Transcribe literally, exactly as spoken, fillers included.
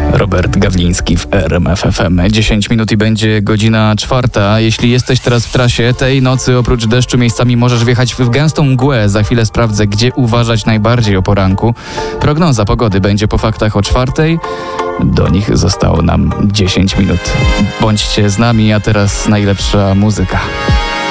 Robert Gawliński w R M F F M. dziesięć minut i będzie godzina czwarta. Jeśli jesteś teraz w trasie, tej nocy oprócz deszczu miejscami możesz wjechać w gęstą mgłę. Za chwilę sprawdzę, gdzie uważać najbardziej o poranku. Prognoza pogody będzie po faktach o czwartej. Do nich zostało nam dziesięć minut. Bądźcie z nami, a teraz najlepsza muzyka.